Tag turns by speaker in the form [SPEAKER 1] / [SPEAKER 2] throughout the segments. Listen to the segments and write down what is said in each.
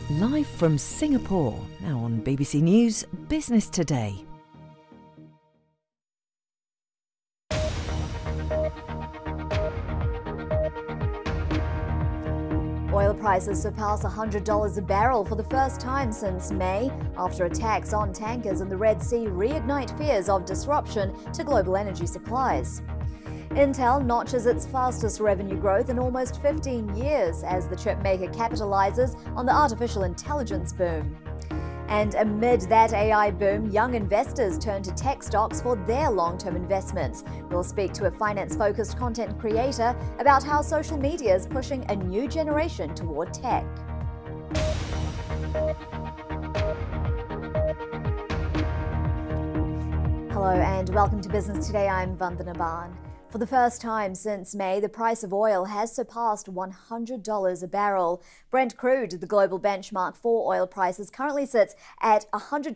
[SPEAKER 1] Live from Singapore, now on BBC News Business Today.
[SPEAKER 2] Oil prices surpass $100 a barrel for the first time since May, after attacks on tankers in the Red Sea reignite fears of disruption to global energy supplies. Intel notches its fastest revenue growth in almost 15 years as the chipmaker capitalizes on the artificial intelligence boom. And amid that AI boom, young investors turn to tech stocks for their long-term investments. We'll speak to a finance-focused content creator about how social media is pushing a new generation toward tech. Hello and welcome to Business Today. I'm Vandana Ban. For the first time since May, the price of oil has surpassed $100 a barrel. Brent crude, the global benchmark for oil prices, currently sits at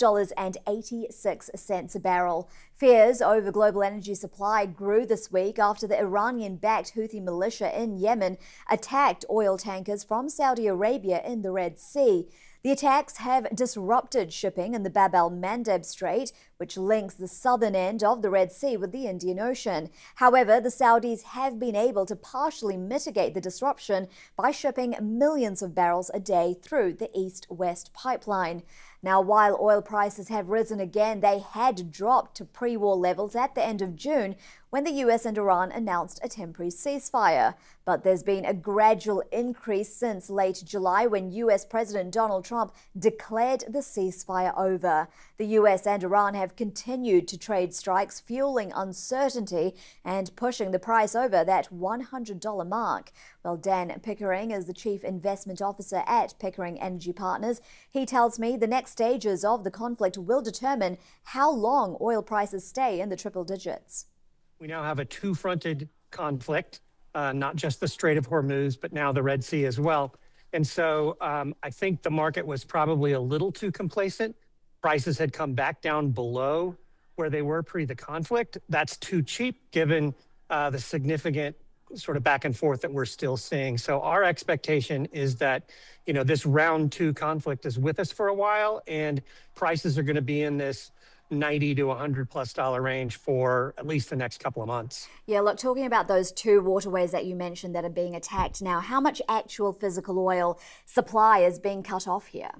[SPEAKER 2] $100.86 a barrel. Fears over global energy supply grew this week after the Iranian-backed Houthi militia in Yemen attacked oil tankers from Saudi Arabia in the Red Sea. The attacks have disrupted shipping in the Bab el-Mandeb Strait, which links the southern end of the Red Sea with the Indian Ocean. However, the Saudis have been able to partially mitigate the disruption by shipping millions of barrels a day through the East-West pipeline. Now, while oil prices have risen again, they had dropped to pre-war levels at the end of June when the US and Iran announced a temporary ceasefire. But there's been a gradual increase since late July when US President Donald Trump declared the ceasefire over. The US and Iran have continued to trade strikes, fueling uncertainty and pushing the price over that $100 mark. Well, Dan Pickering is the Chief Investment Officer at Pickering Energy Partners. He tells me the next stages of the conflict will determine how long oil prices stay in the triple digits.
[SPEAKER 3] We now have a two-fronted conflict, not just the Strait of Hormuz, but now the Red Sea as well. And so I think the market was probably a little too complacent. Prices had come back down below where they were pre the conflict. That's too cheap given the significant sort of back and forth that we're still seeing. So our expectation is that, this round two conflict is with us for a while, and prices are going to be in this $90 to $100+ range for at least the next couple of months.
[SPEAKER 2] Yeah, look, talking about those two waterways that you mentioned that are being attacked now, how much actual physical oil supply is being cut off here?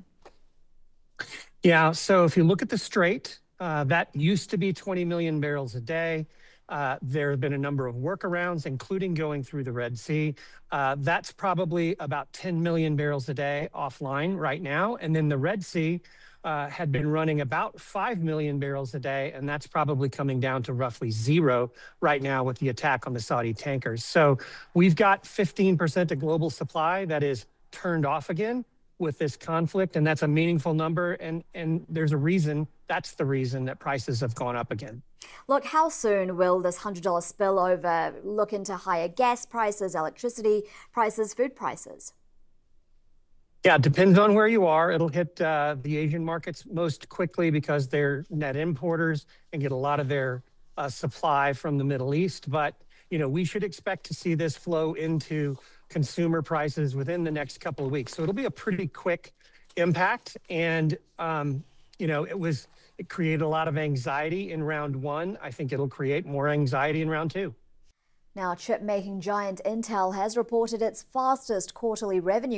[SPEAKER 3] Yeah, so if you look at the Strait, that used to be 20 million barrels a day. There have been a number of workarounds, including going through the Red Sea. That's probably about 10 million barrels a day offline right now. And then the Red Sea had been running about 5 million barrels a day, and that's probably coming down to roughly zero right now with the attack on the Saudi tankers. So we've got 15% of global supply that is turned off again with this conflict, and that's a meaningful number, and there's a reason, that's the reason that prices have gone up again.
[SPEAKER 2] Look, how soon will this $100 spillover look into higher gas prices, electricity prices, food prices?
[SPEAKER 3] Yeah, it depends on where you are. It'll hit the Asian markets most quickly because they're net importers and get a lot of their supply from the Middle East. But, we should expect to see this flow into consumer prices within the next couple of weeks. So it'll be a pretty quick impact. And, it created a lot of anxiety in round one. I think it'll create more anxiety in round two.
[SPEAKER 2] Now, chip-making giant Intel has reported its fastest quarterly revenue